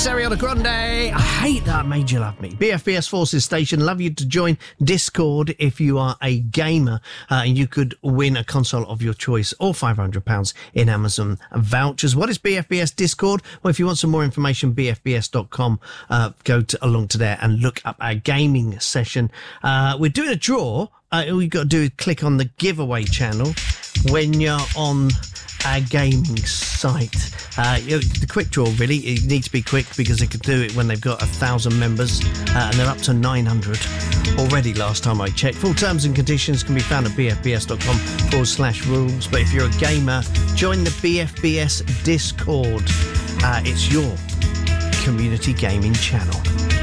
Ariana Grande. I hate that made you love me. BFBS Forces Station. Love you to join Discord if you are a gamer. You could win a console of your choice or £500 in Amazon vouchers. What is BFBS Discord? Well, if you want some more information, bfbs.com. Go along to there and look up our gaming session. We're doing a draw. All you've got to do is click on the giveaway channel when you're on our gaming site. The quick draw, really, it needs to be quick because they could do it when they've got 1,000 members, and they're up to 900 already last time I checked. Full terms and conditions can be found at bfbs.com/rules. But if you're a gamer, join the BFBS Discord. It's your community gaming channel.